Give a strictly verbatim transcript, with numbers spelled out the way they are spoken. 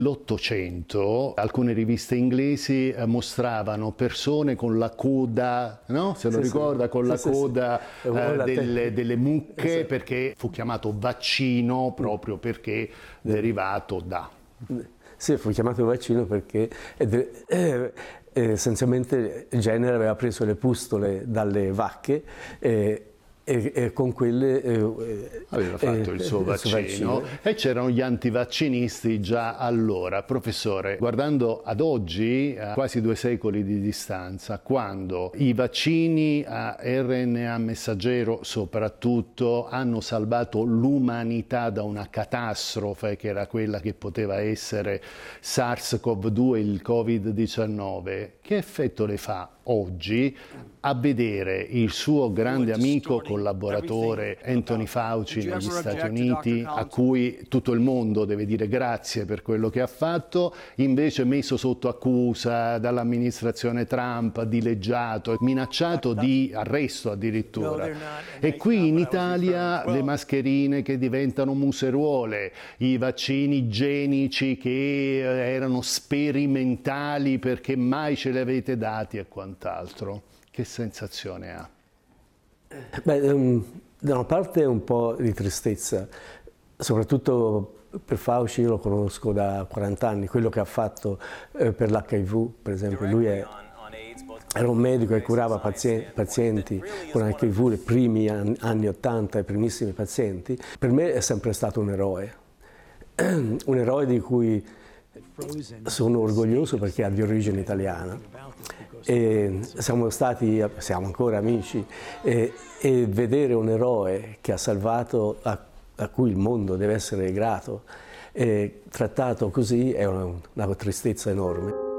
L'Ottocento, alcune riviste inglesi eh, mostravano persone con la coda, no? Se lo sì, ricorda, sì. con la sì, coda sì, sì. Eh, delle, delle mucche, esatto. perché fu chiamato vaccino proprio perché derivato da... Sì, fu chiamato vaccino perché eh, eh, essenzialmente il genere aveva preso le pustole dalle vacche eh, E, e con quelle eh, aveva fatto eh, il suo vaccino, il suo vaccino e c'erano gli antivaccinisti già allora. Professore, guardando ad oggi, a quasi due secoli di distanza, quando i vaccini a R N A messaggero soprattutto hanno salvato l'umanità da una catastrofe che era quella che poteva essere SARS-CoV due, il Covid diciannove, che effetto le fa oggi a vedere il suo grande amico collaboratore Anthony Fauci negli Stati Uniti, a cui tutto il mondo deve dire grazie per quello che ha fatto, invece messo sotto accusa dall'amministrazione Trump, dileggiato, minacciato di arresto addirittura. E qui in Italia le mascherine che diventano museruole, i vaccini igienici che erano sperimentali perché mai ce li avete dati e quant'altro. Che sensazione ha? Beh, um, da una parte un po' di tristezza, soprattutto per Fauci. Io lo conosco da quaranta anni, quello che ha fatto eh, per l'H I V, per esempio. Lui è, era un medico che curava pazienti, pazienti con H I V nei primi anni, anni ottanta, i primissimi pazienti. Per me è sempre stato un eroe, un eroe di cui sono orgoglioso perché ha di origine italiana. E siamo stati, siamo ancora amici, e, e vedere un eroe che ha salvato, a, a cui il mondo deve essere grato, e trattato così è una, una tristezza enorme.